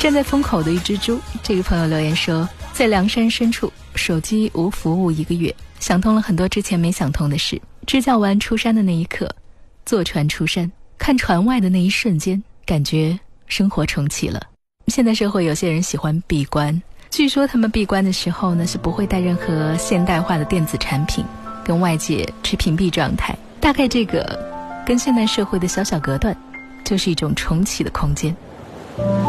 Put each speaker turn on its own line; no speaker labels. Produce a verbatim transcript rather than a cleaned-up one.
站在风口的一只猪，这个朋友留言说，在凉山深处，手机无服务一个月，想通了很多之前没想通的事。支教完出山的那一刻，坐船出山，看船外的那一瞬间，感觉生活重启了。现在社会有些人喜欢闭关，据说他们闭关的时候呢，是不会带任何现代化的电子产品，跟外界持屏蔽状态。大概这个跟现代社会的小小隔断，就是一种重启的空间。